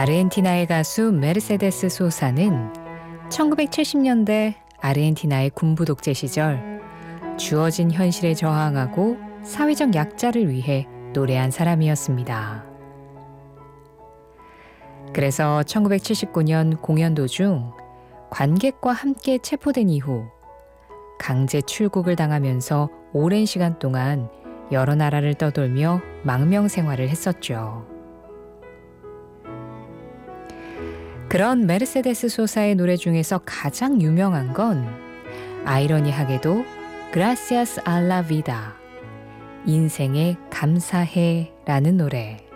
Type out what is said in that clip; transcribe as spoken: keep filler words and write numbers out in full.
아르헨티나의 가수 메르세데스 소사는 천구백칠십 년대 아르헨티나의 군부 독재 시절 주어진 현실에 저항하고 사회적 약자를 위해 노래한 사람이었습니다. 그래서 천구백칠십구 년 공연 도중 관객과 함께 체포된 이후 강제 출국을 당하면서 오랜 시간 동안 여러 나라를 떠돌며 망명 생활을 했었죠. 그런 메르세데스 소사의 노래 중에서 가장 유명한 건 아이러니하게도 Gracias a la vida, 인생에 감사해 라는 노래.